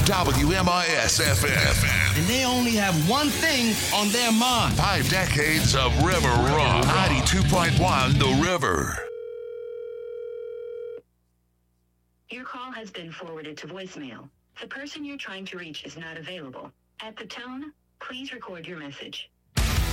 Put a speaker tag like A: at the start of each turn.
A: WMIS FM.
B: And they only have one thing on their mind.
A: 5 decades of River Rock. 92.1 The River.
C: Your call has been forwarded to voicemail. The person you're trying to reach is not available. At the tone, please record your message.